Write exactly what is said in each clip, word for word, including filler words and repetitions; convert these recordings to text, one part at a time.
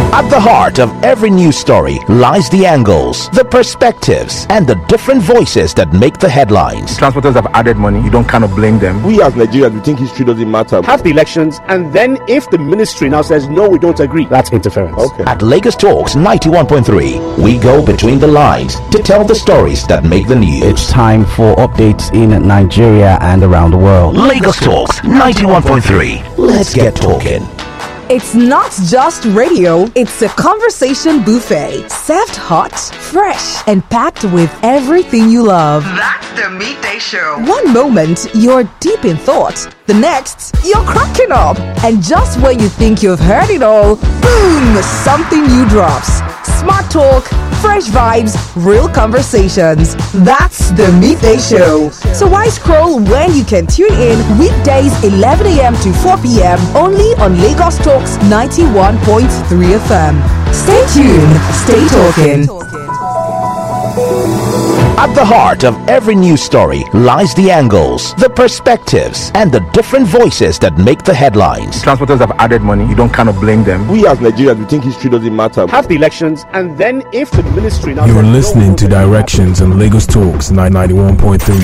At the heart of every news story lies the angles, the perspectives, and the different voices that make the headlines. Transporters have added money. You don't kind of blame them. We as Nigerians, we think history doesn't matter. Have the elections, and then if the ministry now says, no, we don't agree, that's interference. Okay. At Lagos Talks ninety-one point three, we go between the lines to tell the stories that make the news. It's time for updates in Nigeria and around the world. Lagos Talks ninety-one point three. Let's get talking. It's not just radio, it's a conversation buffet. Served hot, fresh, and packed with everything you love. That's the Midday Show. One moment, you're deep in thought. The next, you're cracking up. And just when you think you've heard it all, boom, something new drops. Smart talk, fresh vibes, real conversations. That's the Midday Show. So why scroll when you can tune in weekdays eleven a.m. to four p.m. only on Lagos Talks ninety-one point three F M. Stay tuned, stay talking. At the heart of every news story lies the angles, the perspectives, and the different voices that make the headlines. Transporters have added money. You don't kind of blame them. We as Nigerians, we think history doesn't matter. Have the elections, and then if the ministry now You're says, listening no, to Directions on Lagos Talks ninety-one point three.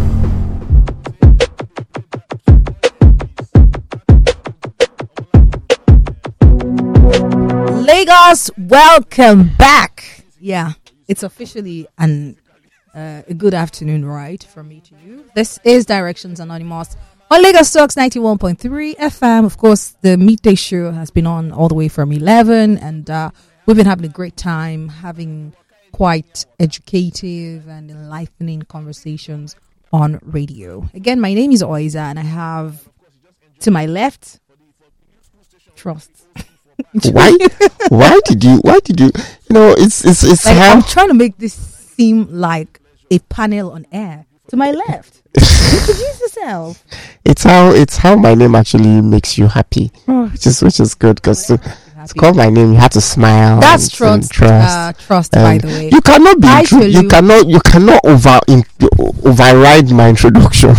Lagos, welcome back. Yeah, it's officially an uh, a good afternoon, right, from me to you. This is Directions Anonymous on Lagos Talks ninety-one point three F M. Of course, the midday show has been on all the way from eleven, and uh, we've been having a great time, having quite educative and enlightening conversations on radio. Again, my name is Oiza, and I have to my left, Trust. Why? Why did you? Why did you? You know, it's it's it's. Like, how I'm trying to make this seem like a panel on air. To my left, introduce yourself. It's how it's how my name actually makes you happy, oh, which is which is good because to, to call my name you have to smile. That's and, trust. and trust. Uh, trust, um, by the way. You cannot be. I Intro- you, you. cannot. You cannot over in, override my introduction.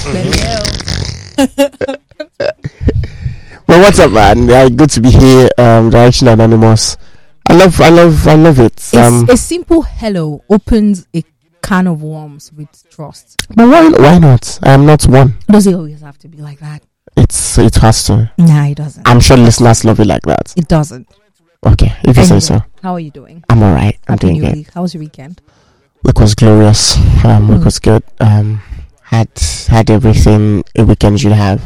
Oh, well, what's up, man? Yeah, good to be here. Um, Direction Anonymous. I love. I love. I love it. Um, a simple hello opens a can of worms with trust. But why? Why not? I am not one. Does it always have to be like that? It's. It has to. Nah, it doesn't. I'm sure listeners love it like that. It doesn't. Okay, if you anyway, say so. How are you doing? I'm alright. I'm Happy doing New good. Week. How was your weekend? Week was glorious. Um, Mm. week was good. Um, had had everything a weekend should have.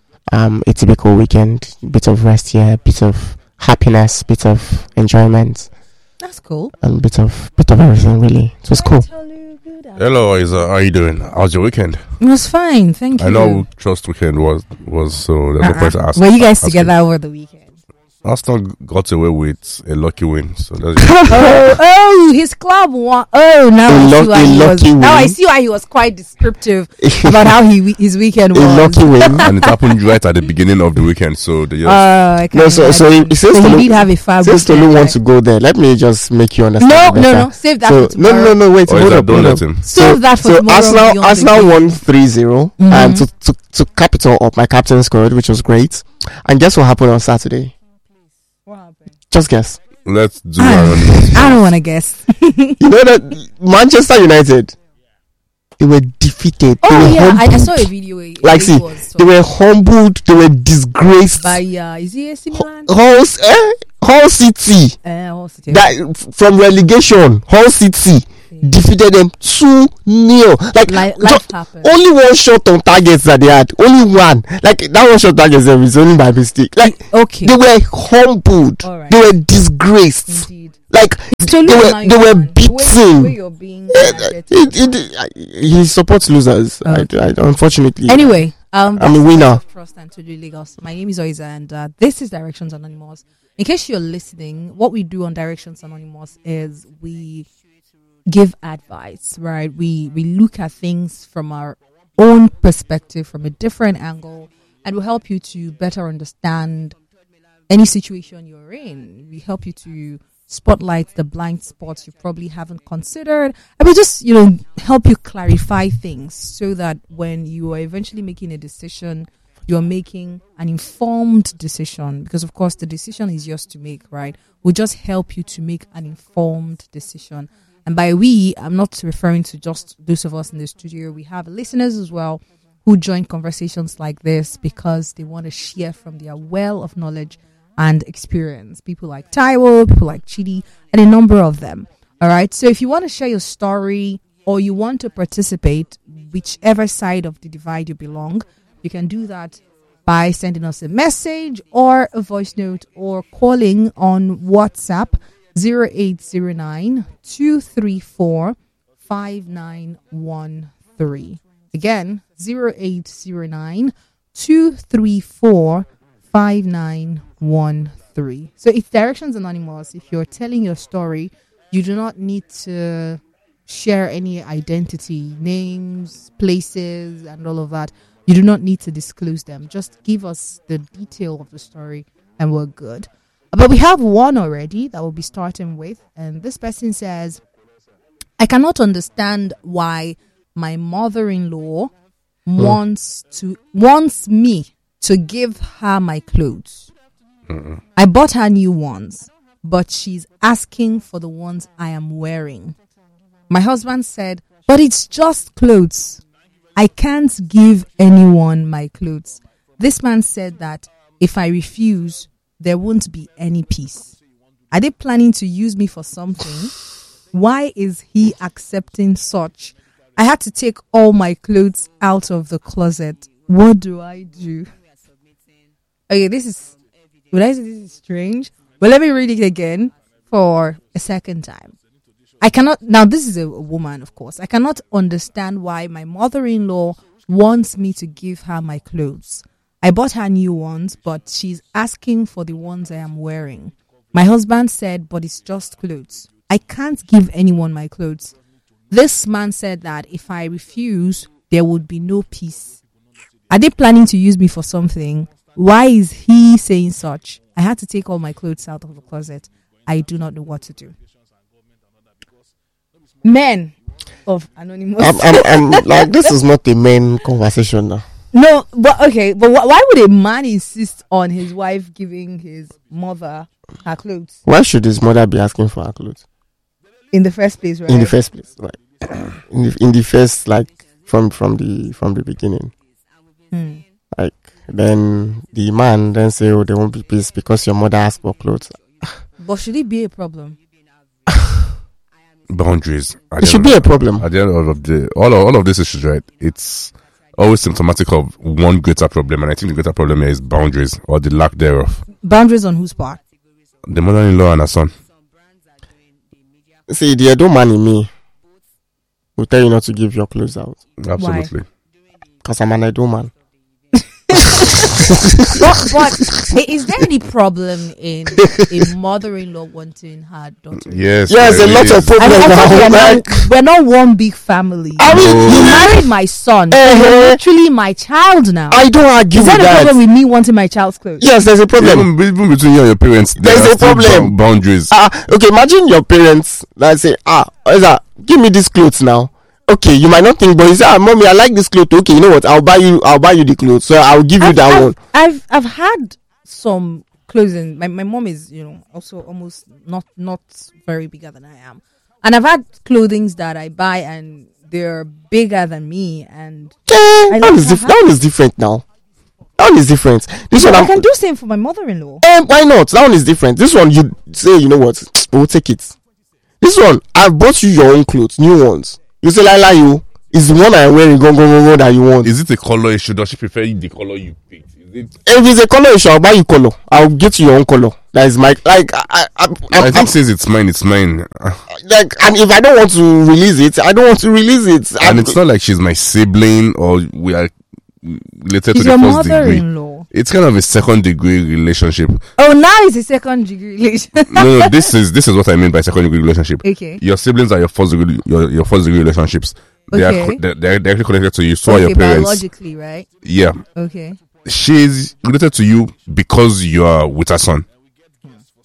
Um, a typical weekend. Bit of rest here. Bit of happiness. Bit of enjoyment. That's cool. A bit of bit of everything. Really, it was cool. Hello, Isa. How are you doing? How's your weekend? It was fine, thank you. I know Trust weekend was was so there's no point to ask. Were you guys ask together you. over the weekend? Arsenal got away with a lucky win, so that's oh, oh, his club won. Oh, now A I lo- see why a he was. lucky Now I win. see why he was quite descriptive about how he his weekend A was. lucky win. and it happened right at the beginning of the weekend. So the yes, Uh, I can No, so so imagine. he, he says So he Tolu- did have a fab says weekend, Tolu wants right? to go there. Let me just make you understand. No, no, better. no. Save that So for no, tomorrow. no, no. Wait, Or hold Isa, up, don't hold let up. him. Save that for So tomorrow. Arsenal, beyond Arsenal the won game. three zero Mhm. and to, to, to cap it all up, my captain scored, which was great. And guess what happened on Saturday? What happened? Just guess. let's do I anonymous. I don't want to guess. You know that Manchester United, they were defeated. They Oh were yeah, I, I humbled. saw a video. a- Like, a see, was they were humbled. They were disgraced. by uh, is it A C Milan? Hull, eh, Hull City, Uh, Hull City. that f- from relegation, Hull City defeated them two nil. Like Li- ju- life happened. only one shot on targets that they had. Only one. Like that one shot targets them is only by mistake. Like Okay. they were humbled. All right. They were disgraced. Indeed. Like It's they totally were online they were fan. The way- beaten. the way you're being Eh, energetic. it- it- I- he supports losers. I, Okay. I, unfortunately. Anyway, um, I'm a winner. Trust and to do Lagos. My name is Oiza, and uh, this is Directions Anonymous. In case you're listening, what we do on Directions Anonymous is we give advice, right? We we look at things from our own perspective, from a different angle, and will help you to better understand any situation you're in. We help you to spotlight the blind spots you probably haven't considered. I will just, you know, help you clarify things so that when you are eventually making a decision you're making an informed decision, because of course the decision is yours to make, right? We'll just help you to make an informed decision. And by we, I'm not referring to just those of us in the studio. We have listeners as well who join conversations like this because they want to share from their well of knowledge and experience. People like Taiwo, people like Chidi, and a number of them. All right. So if you want to share your story or you want to participate, whichever side of the divide you belong, you can do that by sending us a message or a voice note or calling on WhatsApp zero eight zero nine, two three four, five nine one three. Again, zero eight zero nine, two three four, five nine one three. So it's Directions Anonymous. If you're telling your story, you do not need to share any identity, names, places, and all of that. You do not need to disclose them. Just give us the detail of the story and we're good. But we have one already that we'll be starting with. And this person says, I cannot understand why my mother-in-law mm. wants to wants me to give her my clothes. Mm-mm. I bought her new ones, but she's asking for the ones I am wearing. My husband said, but it's just clothes. I can't give anyone my clothes. This man said that if I refuse, there won't be any peace. Are they planning to use me for something? Why is he accepting such? I had to take all my clothes out of the closet. What do I do? Okay, this is, would I say this is strange? Well, let me read it again for a second time. I cannot, now this is a, a woman, of course. I cannot understand why my mother-in-law wants me to give her my clothes. I bought her new ones, but she's asking for the ones I am wearing. My husband said, but it's just clothes. I can't give anyone my clothes. This man said that if I refuse, there would be no peace. Are they planning to use me for something? Why is he saying such? I had to take all my clothes out of the closet. I do not know what to do. Men of Anonymous. I'm, I'm, I'm like, this is not the main conversation now. No, but okay, but wh- why would a man insist on his wife giving his mother her clothes? Why should his mother be asking for her clothes? In the first place, right? In the first place, like in the in the first, like from from the from the beginning, hmm. like then the man then say, "Oh, there won't be peace because your mother asked for clothes." But should it be a problem? Boundaries. It should be a problem. At the end of the all of, all of this issues, right? It's always symptomatic of one greater problem, and I think the greater problem here is boundaries or the lack thereof. Boundaries on whose part? The mother-in-law and her son. See, the Edo man in me will tell you not to give your clothes out. Absolutely. Because I'm an Edo man. but, but is there any problem in a mother-in-law wanting her daughter? Yes, yes, a lot is. of problems. I, I we're, not, we're not one big family. I mean, no. You married my son. Uh-huh. You're actually my child now. I don't argue with that. Is there a problem with me wanting my child's clothes? Yes, there's a problem. Even, even between you and your parents, there's there a problem. Boundaries. Uh, okay, imagine your parents that say, ah, Oza, give me these clothes now. Okay, you might not think, but you say, ah, mommy, I like this clothes. Okay, you know what? I'll buy you. I'll buy you the clothes. So I'll give you I've, that I've, one. I've I've had some clothing. My my mom is, you know, also almost not not very bigger than I am, and I've had clothings that I buy and they're bigger than me. And yeah, that is dif- that one is different now. That one is different. This yeah, one I I'm, can do same for my mother-in-law. Um, why not? That one is different. This one you say, you know what? We'll take it. This one I bought you your own clothes, new ones. You say, Lila, you is the one I'm wearing, go, go, go, go, that you want. Is it a color issue? Does she prefer the color you picked? Is it? If it's a color issue, I'll buy you color. I'll get you your own color. That is my, like, I, I, I, I think I'm, since it's mine, it's mine. Like, and if I don't want to release it, I don't want to release it. And I'm, it's not like she's my sibling or we are related she's to the your first degree. Mother-in-law. It's kind of a second degree relationship. Oh, now it's a second degree relationship. no, no, this is this is what I mean by second degree relationship. Okay. Your siblings are your first degree, your your first degree relationships. They okay. are they're, they're directly connected to you. So okay, are your parents. Biologically, right? Yeah. Okay. She's related to you because you are with her son.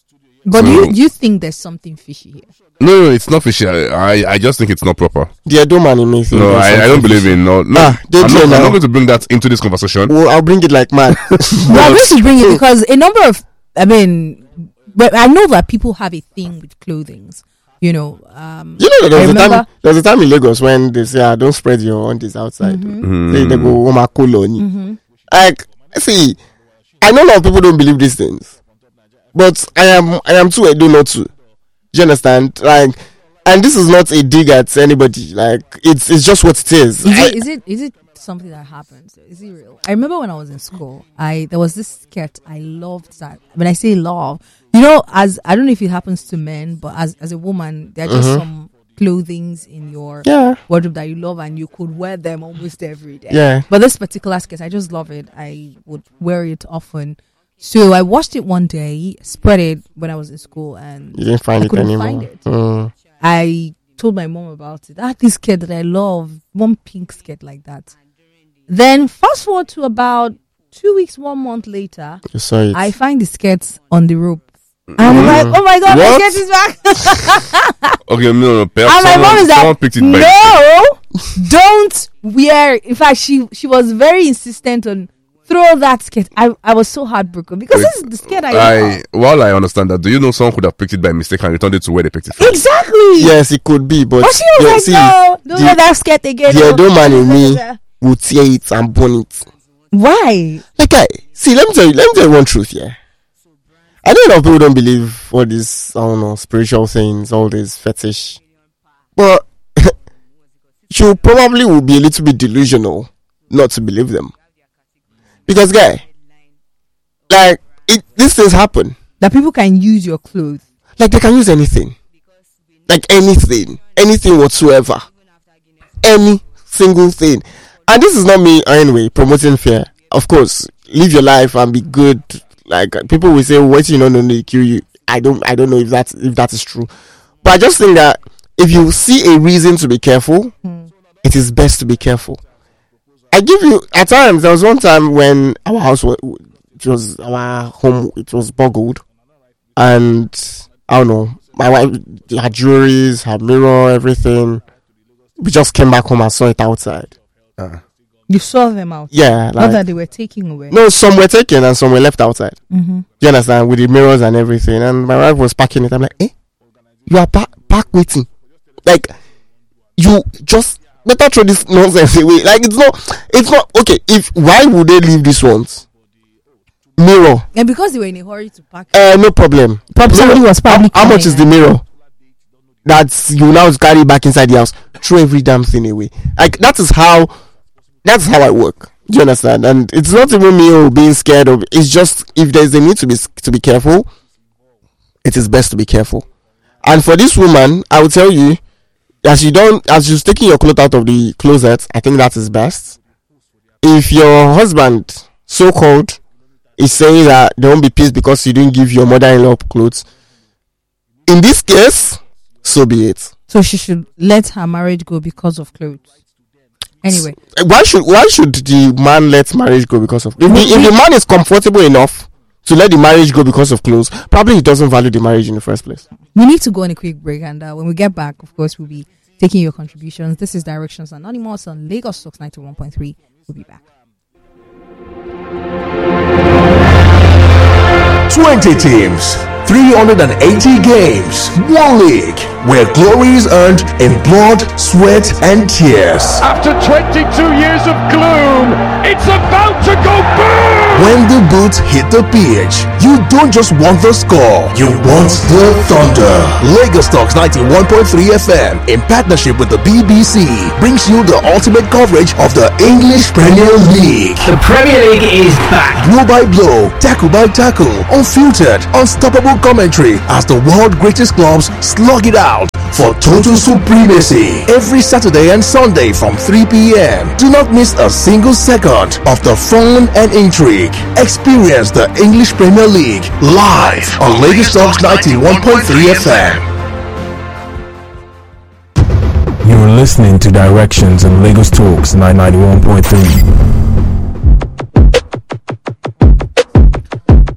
But So- you you think there's something fishy here? No, no, it's not fishy. I, I, I just think it's not proper. The Edo man in me think No, there's I, I something don't believe fishy. in no. no Ah, they I'm, do not, I'm now. not going to bring that into this conversation. Well, I'll bring it like mad. We are going to bring it because a number of, I mean, but I know that people have a thing with clothings. You know, um, You know, I there was a remember- time. There was a time in Lagos when they say, ah, "Don't spread your undies outside." Mm-hmm. Say they go "Oma koloni." Mm-hmm. Like, see, I know a lot of people don't believe these things, but I am, I am too. I do not too. Do you understand? Like, and this is not a dig at anybody. Like, it's it's just what it is. Is I- it, is it is it something that happens? Is it real? I remember when I was in school, I there was this skirt I loved. That when I say love, you know, as I don't know if it happens to men, but as as a woman, there are just Mhm. some clothings in your Yeah. wardrobe that you love, and you could wear them almost every day. Yeah. But this particular skirt, I just love it. I would wear it often. So I washed it one day, spread it when I was in school, and You didn't find I it couldn't anymore. find it. Mm. I told my mom about it. I had this skirt that I love, one pink skirt like that. Then fast forward to about two weeks, one month later, You saw it. I find the skirt on the rope. And I'm like, oh my god, What? my skirt is back. Okay, no, no. Perhaps And my someone, mom is someone like, picked it by no, don't wear. In fact, she she was very insistent on throw that skirt. I, I was so heartbroken because this is the skirt I, I love. while I understand that, do you know someone could have picked it by mistake and returned it to where they picked it from? Exactly. Yes, it could be, but, But she was yeah, like, see, no, don't the- wear that skirt again. The no." Edo man in me will tear it and burn it. Why? Like, I see. Let me tell you. Let me tell you one truth here. I know a lot of people don't believe all these, I don't know, spiritual things, all this fetish, but you probably will be a little bit delusional not to believe them, because guy, like it, these things happen. That people can use your clothes. Like they can use anything, like anything, anything whatsoever, any single thing. And this is not me anyway promoting fear. Of course, live your life and be good. Like people will say, "What you know, no, no, kill you." I don't, I don't know if that if that is true, but I just think that if you see a reason to be careful, Hmm. it is best to be careful. I give you at times. There was one time when our house was, it was our home, it was boggled, and I don't know. My wife, her jewelries, her mirror, everything. We just came back home and saw it outside. Uh, You saw them out. Yeah, Not like, that they were taken away. no, some were taken and some were left outside. Mm-hmm. You understand? With the mirrors and everything. And my wife was packing it. I'm like, eh? You are pa- pack waiting. Like, you just better throw this nonsense away. Like, it's not, it's not, okay, if, why would they leave these ones? Mirror. And because they were in a hurry to pack. Uh, no problem. Probably somebody was probably How, how much coming, is the mirror? That you now carry back inside the house. Throw every damn thing away. Like, that is how, that's how I work. Do you understand? And it's not even me oh, being scared of. It's just if there's a need to be to be careful, it is best to be careful. And for this woman, I will tell you, as you don't, as you're taking your clothes out of the closet, I think that is best. If your husband, so called, is saying that there won't be peace because you didn't give your mother-in-law clothes, in this case, so be it. So she should let her marriage go because of clothes. Anyway, Why should why should the man let marriage go because of if the, if the man is comfortable enough to let the marriage go because of clothes, probably he doesn't value the marriage in the first place. we need to go on a quick break, and uh, when we get back, of course, we'll be taking your contributions. This is Directions Anonymous on Lagos Talks ninety-one point three. We'll be back. twenty teams, three hundred eighty games, one league where glory is earned in blood, sweat, and tears. After twenty-two years of gloom, it's about to go boom! When the boots hit the pitch, you don't just want the score, you want the thunder. Lagos Talks ninety-one point three F M, in partnership with the B B C, brings you the ultimate coverage of the English Premier League. The Premier League is back. Blow by blow, tackle by tackle, unfiltered, unstoppable commentary as the world's greatest clubs slug it out for total supremacy. Every Saturday and Sunday from three p.m. Do not miss a single second of the fun and intrigue. Experience the English Premier League live on Lagos Talks ninety-one point three F M. You're listening to Directions on Lagos Talks nine ninety-one point three.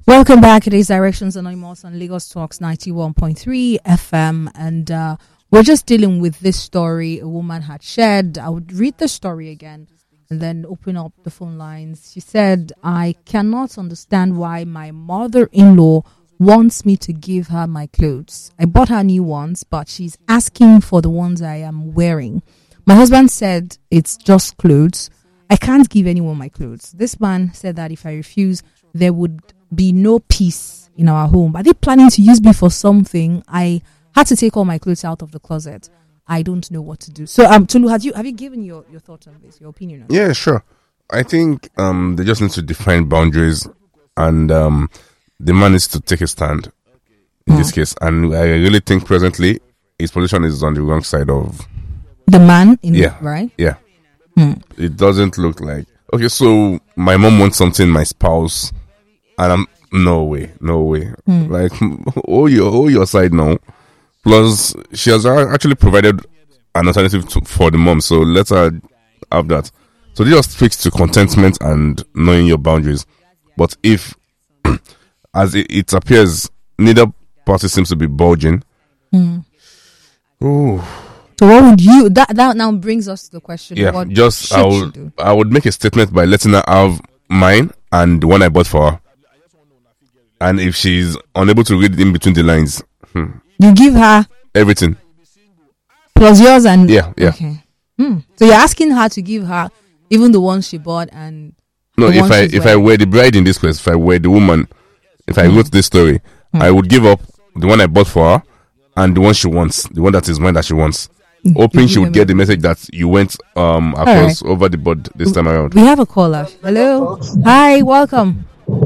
Welcome back. It is Directions Anonymous on Lagos Talks ninety-one point three F M, and uh, we're just dealing with this story a woman had shared. I would read the story again and then open up the phone lines. She said, I cannot understand why my mother-in-law wants me to give her my clothes. I bought her new ones, but she's asking for the ones I am wearing. My husband said it's just clothes. I can't give anyone my clothes. This man said that if I refuse, there would be no peace in our home. Are they planning to use me for something? I had to take all my clothes out of the closet. I don't know what to do. So, um, Tulu, have you have you given your, your thoughts on this, your opinion on Yeah, sure. I think um, they just need to define boundaries, and um, the man needs to take a stand in this case. And I really think presently his position is on the wrong side of the man, in yeah, right? Yeah. Hmm. It doesn't look like okay. So my mom wants something, my spouse, and I'm no way, no way. Hmm. Like oh your oh your side now. Plus, she has a- actually provided an alternative to, for the mom, so let her have that. So this just speaks to contentment and knowing your boundaries. But if, as it, it appears, neither party seems to be bulging. Hmm. Oh, So what would you, that, that now brings us to the question, yeah. what Just should I she would do? I would make a statement by letting her have mine and the one I bought for her. And if she's unable to read in between the lines, hmm, You give her everything. plus yours and... Yeah, yeah. Okay. Hmm. So you're asking her to give her even the ones she bought and... No, the if ones I she's if wearing. I were the bride in this place, if I were the woman, if I wrote this story, Mm. I would give up the one I bought for her and the one she wants, the one that is mine that she wants. Hoping You she give would them get the message that you went um across over the board this time around. We have a caller. Hello. Hi, welcome.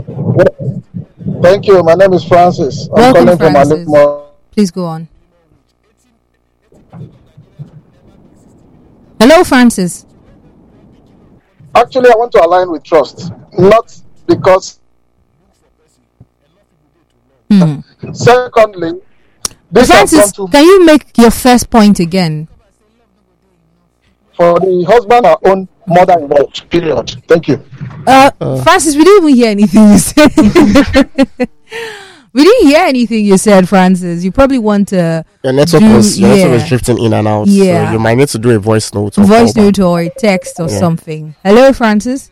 Thank you. My name is Francis. I'm Welcome, calling from Francis. Alimo. Please go on. Hello, Francis. Actually, I want to align with trust, not because. Hmm. Secondly, this has Francis, gone to can you make your first point again? for the husband or own mother-in-law. Period. Thank you. Uh, Francis, we didn't even hear anything you said. We didn't hear anything you said, Francis. You probably want to Your network do- was your network yeah. was drifting in and out. Yeah. So you might need to do a voice note. or voice call back. note or a text or Yeah. something. Hello, Francis.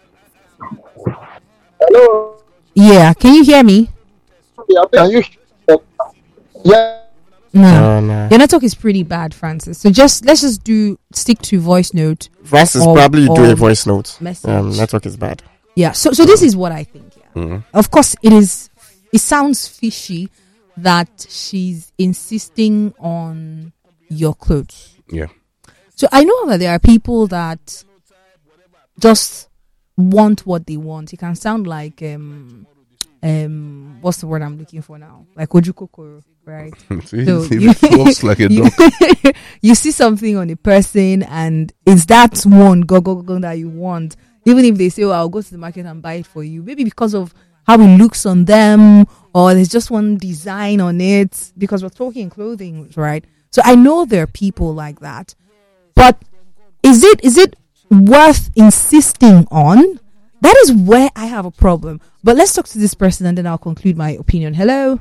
Hello. Yeah, can you hear me? Yeah, can you? Yeah. No. Oh, no. Your network is pretty bad, Francis. So just let's just do stick to voice note. Francis, or- probably do or a voice note. message. Um, network is bad. Yeah. So so this is what I think. Yeah. Mhm. Of course, it is. It sounds fishy that she's insisting on your clothes. Yeah. So I know that there are people that just want what they want. It can sound like um um what's the word I'm looking for now? Like ojukokoro, right? If it flops like a you, duck. you see something on a person and it's that one go go go that you want. Even if they say, "Oh, I'll go to the market and buy it for you," maybe because of how it looks on them, or there's just one design on it. Because we're talking clothing, right? So I know there are people like that, but is it is it worth insisting on? That is where I have a problem. But let's talk to this person and then I'll conclude my opinion. Hello.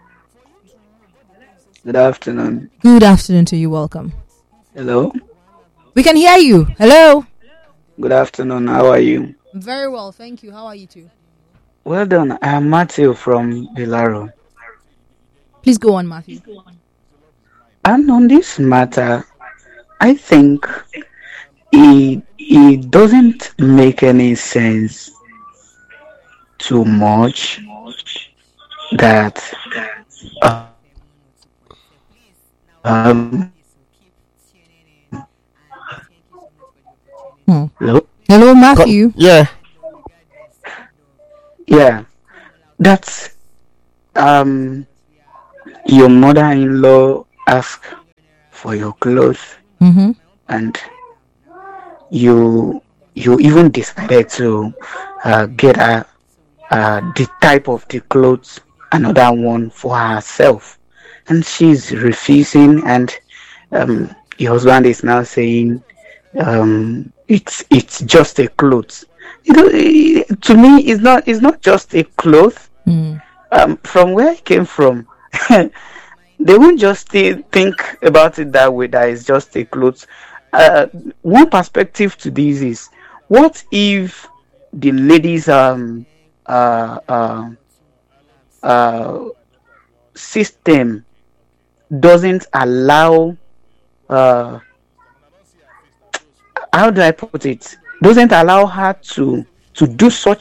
Good afternoon. Good afternoon to you. Welcome. Hello. We can hear you. Hello. Good afternoon. How are you? Very well, thank you. How are you too? Well done. I'm Matthew from Bilaro. Please go on, Matthew. And on this matter, I think it, it doesn't make any sense too much that uh, um, Hmm. hello? Hello, Matthew. Yeah. Yeah, that's um your mother-in-law ask for your clothes, Mm-hmm. and you you even decided to uh, get her uh, the type of the clothes, another one for herself, and she's refusing, and um your husband is now saying um it's it's just a clothes. You know, eh, to me, it's not it's not just a cloth. Mm. Um, from where I came from, they won't just stay, think about it that way, that it's just a clothes. Uh, one perspective to this is, what if the ladies um uh uh, uh system doesn't allow uh how do I put it doesn't allow her to to do such